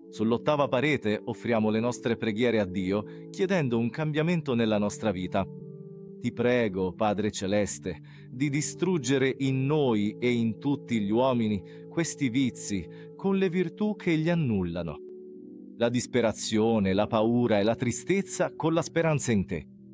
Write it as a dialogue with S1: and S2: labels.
S1: Sull'ottava parete offriamo le nostre preghiere a Dio, chiedendo un cambiamento nella nostra vita. Ti prego, Padre Celeste, di distruggere in noi e in tutti gli uomini questi vizi con le virtù che li annullano. La disperazione, la paura e la tristezza con la speranza in te.